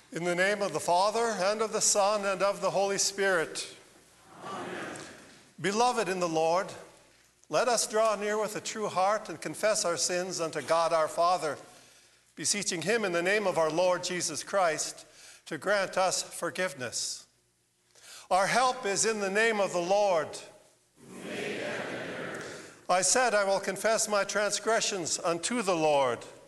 In the name of the Father, and of the Son, and of the Holy Spirit. Amen. Beloved in the Lord, let us draw near with a true heart and confess our sins unto God our Father, beseeching him in the name of our Lord Jesus Christ to grant us forgiveness. Our help is in the name of the Lord. I said, I will confess my transgressions unto the Lord.